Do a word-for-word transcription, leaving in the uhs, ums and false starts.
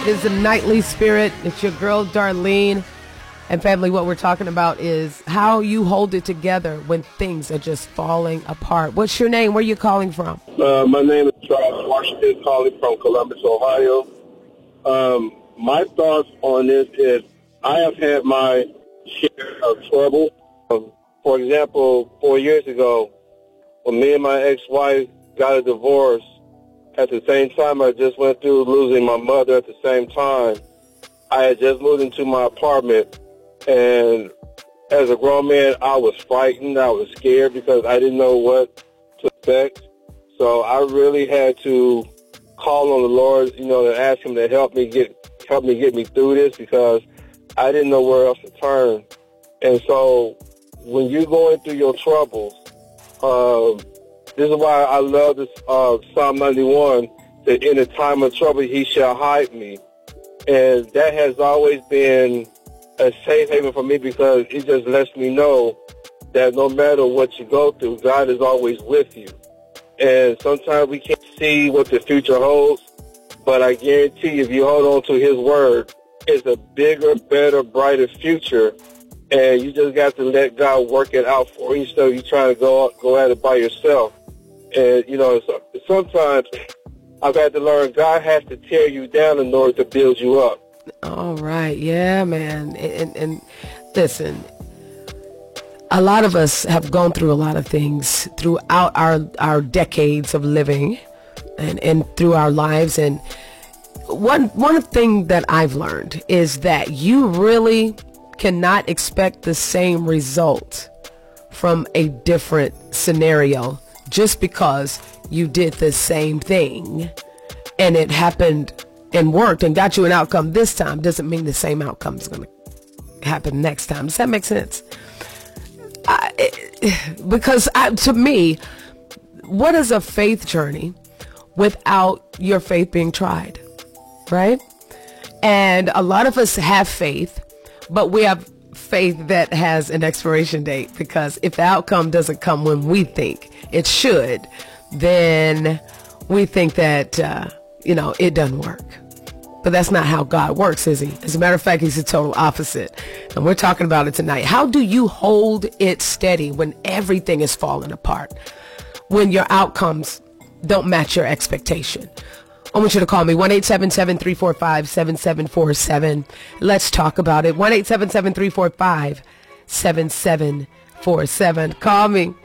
It is the Nightly Spirit. It's your girl, Darlene. And family, what we're talking about is how you hold it together when things are just falling apart. What's your name? Where are you calling from? Uh, my name is Charles Washington, calling from Columbus, Ohio. Um, my thoughts on this is I have had my share of trouble. Um, for example, four years ago, when me and my ex-wife got a divorce, at the same time I just went through losing my mother at the same time. I had just moved into my apartment, and as a grown man, I was frightened. I was scared because I didn't know what to expect. So I really had to call on the Lord, you know, and ask Him to help me get help me get me through this because I didn't know where else to turn. And so when you're going through your troubles, um, this is why I love this uh, Psalm ninety-one, that in a time of trouble He shall hide me. And that has always been a safe haven for me because it just lets me know that no matter what you go through, God is always with you. And sometimes we can't see what the future holds, but I guarantee you, if you hold on to His word, it's a bigger, better, brighter future. And you just got to let God work it out for you instead of you trying to go go at it by yourself. And, you know, so, sometimes I've had to learn God has to tear you down in order to build you up. All right. Yeah, man. And, and listen, a lot of us have gone through a lot of things throughout our, our decades of living and, and through our lives. And one, one thing that I've learned is that you really cannot expect the same result from a different scenario just because you did the same thing and it happened and worked and got you an outcome this time doesn't mean the same outcome is going to happen next time. Does that make sense? I, because I, to me, what is a faith journey without your faith being tried, right? And a lot of us have faith, but we have faith that has an expiration date because if the outcome doesn't come when we think it should, then we think that, uh, you know, it doesn't work. But that's not how God works, is He? As a matter of fact, He's the total opposite. And we're talking about it tonight. How do you hold it steady when everything is falling apart? When your outcomes don't match your expectation? I want you to call me, one eight seven seven, three four five, seven seven four seven. Let's talk about it. one eight seven seven, three four five, seven seven four seven. Call me.